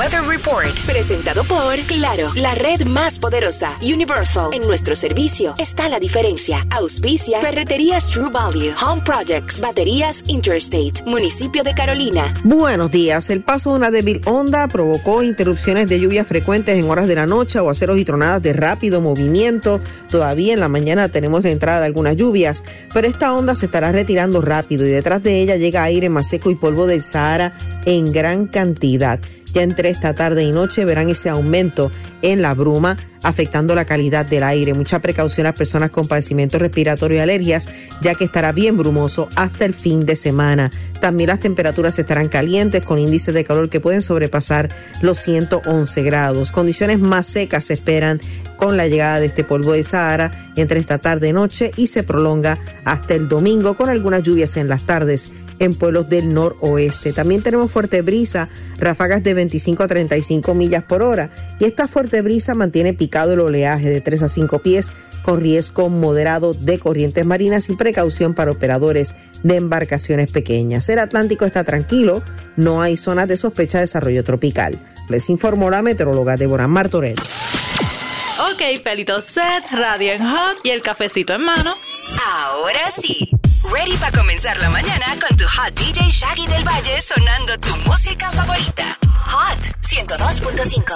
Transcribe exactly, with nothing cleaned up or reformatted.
Weather Report, presentado por Claro, la red más poderosa. Universal, en nuestro servicio está la diferencia. Auspicia Ferreterías True Value, Home Projects, Baterías Interstate, Municipio de Carolina. Buenos días. El paso de una débil onda provocó interrupciones de lluvia frecuentes en horas de la noche, aguaceros y tronadas de rápido movimiento. Todavía en la mañana tenemos la entrada de algunas lluvias, pero esta onda se estará retirando rápido y detrás de ella llega aire más seco y polvo del Sahara en gran cantidad. Ya entre esta tarde y noche verán ese aumento en la bruma, afectando la calidad del aire. Mucha precaución a las personas con padecimientos respiratorios y alergias, ya que estará bien brumoso hasta el fin de semana. También las temperaturas estarán calientes, con índices de calor que pueden sobrepasar los ciento once grados. Condiciones más secas se esperan con la llegada de este polvo de Sahara entre esta tarde y noche y se prolonga hasta el domingo, con algunas lluvias en las tardes en pueblos del noroeste. También tenemos fuerte brisa, ráfagas de veinticinco a treinta y cinco millas por hora, y esta fuerte brisa mantiene picado el oleaje de tres a cinco pies, con riesgo moderado de corrientes marinas y precaución para operadores de embarcaciones pequeñas. El Atlántico está tranquilo, no hay zonas de sospecha de desarrollo tropical. Les informó la meteoróloga Deborah Martorell. Ok, pelito set, radio en hot y el cafecito en mano. Ahora sí, ready para comenzar la mañana con tu hot D J Shaggy del Valle sonando tu música favorita. Hot ciento dos punto cinco.